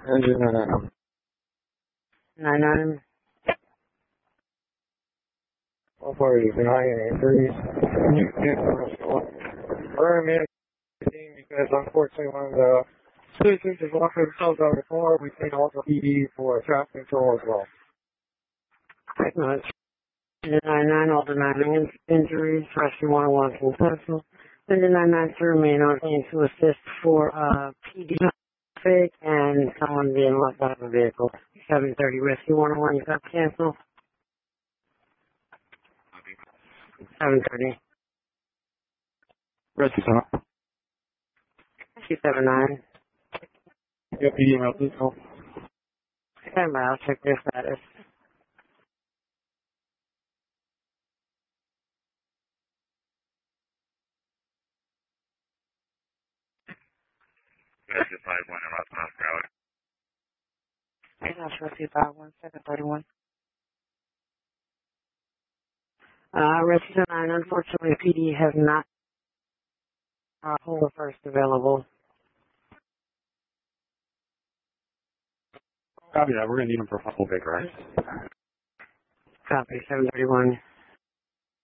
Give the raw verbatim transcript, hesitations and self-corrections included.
Engine nine nine. nine nine. All parties denying injuries. Burn man because unfortunately one of the citizens is locked themselves out of the car. We need also P D for traffic control as well. nine nine, all denying injuries. Rescue one oh one successful. Engine nine nine to remain on scene to assist for uh, P D traffic and someone being locked out of the vehicle. seven thirty Rescue one oh one, you got cancel. seven thirty. Rescue center. two seven nine. Yeah, P D route, please go. Stand by, I'll check their status. Rescue five one in Ross Miles per hour. Hey, that's Rescue five one seven thirty-one. Uh, Rescue nine, unfortunately, P D has not uh, hold the first available. Copy that. We're going to need them for a full big, right? Copy, seven thirty-one.